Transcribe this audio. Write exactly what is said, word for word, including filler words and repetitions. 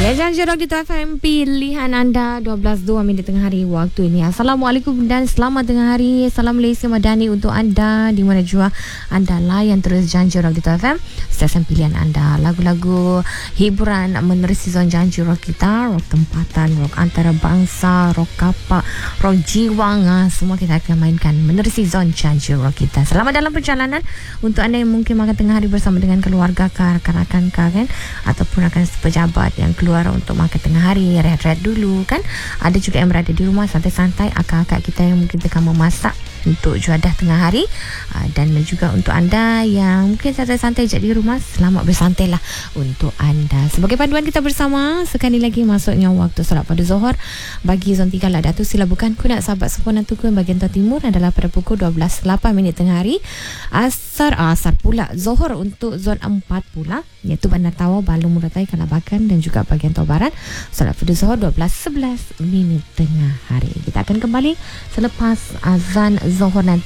Ya, Janji Rock di T F M, pilihan anda dua belas dua minit tengah hari waktu ini. Assalamualaikum dan selamat tengah hari. Salam Malaysia Madani untuk anda di mana jua anda layan terus Janji Rock di T F M, stesen pilihan anda. Lagu-lagu hiburan menerusi zon Janji Rock kita, rock tempatan, rock antarabangsa, rock kapak, rock jiwang, semua kita akan mainkan menerusi zon Janji Rock kita. Selamat dalam perjalanan untuk anda yang mungkin makan tengah hari bersama dengan keluarga kah, rakan-rakan kah, kan, ataupun rakan pejabat yang keluar untuk makan tengah hari, rehat-rehat dulu kan. Ada juga yang berada di rumah santai-santai, akak-akak kita yang mungkin tengah memasak untuk juadah tengah hari. Dan juga untuk anda yang mungkin santai-santai je di rumah, selamat bersantailah untuk anda. Sebagai panduan kita bersama, sekali lagi masuknya waktu solat pada Zohor bagi zon tiga lah. Datuk sila bukan ku nak sahabat sempurna Tukun bahagian timur adalah pada pukul dua belas lapan minit tengah hari. Asar asar pula Zohor untuk zon empat pula, iaitu Bandar Tawa, Balung, Muratai, Kalabakan dan juga bahagian Tau Barat. Solat pada Zohor dua belas sebelas minit tengah hari. Kita akan kembali selepas azan Zohor nanti.